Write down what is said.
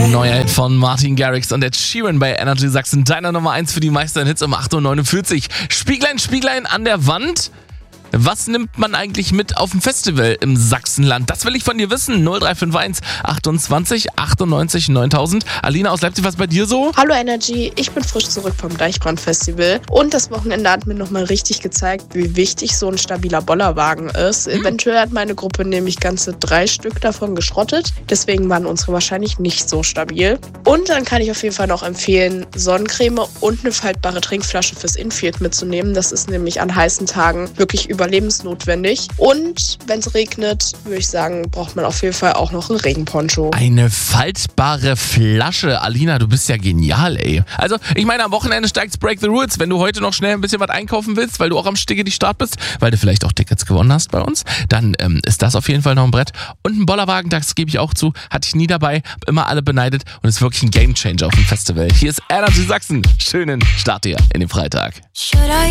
Neuer Hit von Martin Garrix und Ed Sheeran bei Energy Sachsen. Deiner Nummer 1 für die meisten Hits um 8.49 Uhr. Spieglein, Spieglein an der Wand. Was nimmt man eigentlich mit auf dem Festival im Sachsenland? Das will ich von dir wissen. 0351 28 98 9000. Alina aus Leipzig, was bei dir so? Hallo Energy, ich bin frisch zurück vom Deichbrand-Festival und das Wochenende hat mir nochmal richtig gezeigt, wie wichtig so ein stabiler Bollerwagen ist. Eventuell hat meine Gruppe nämlich ganze 3 Stück davon geschrottet, deswegen waren unsere wahrscheinlich nicht so stabil. Und dann kann ich auf jeden Fall noch empfehlen, Sonnencreme und eine faltbare Trinkflasche fürs Infield mitzunehmen. Das ist nämlich an heißen Tagen wirklich überlebensnotwendig. Und wenn es regnet, würde ich sagen, braucht man auf jeden Fall auch noch einen Regenponcho. Eine faltbare Flasche. Alina, du bist ja genial, ey. Also, ich meine, am Wochenende steigt's Break the Rules. Wenn du heute noch schnell ein bisschen was einkaufen willst, weil du auch am Sticke die Start bist, weil du vielleicht auch Tickets gewonnen hast bei uns, dann ist das auf jeden Fall noch ein Brett. Und ein Bollerwagen, das gebe ich auch zu, hatte ich nie dabei, hab immer alle beneidet und ist wirklich ein Gamechanger auf dem Festival. Hier ist Energy Sachsen. Schönen Start dir in den Freitag.